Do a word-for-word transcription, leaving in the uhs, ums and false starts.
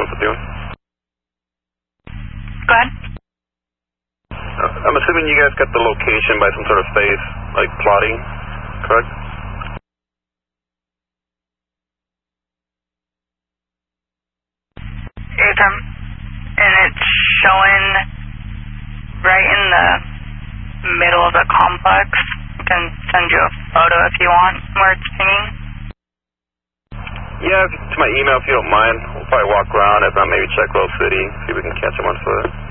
else with you? Go ahead. Uh, I'm assuming you guys got the location by some sort of face, like plotting, correct? It's, um, and it's showing right in the middle of the complex. I can send you a photo if you want where it's pinging. Yeah, to my email if you don't mind. We'll probably walk around, if not maybe check Rose City, see if we can catch them on foot.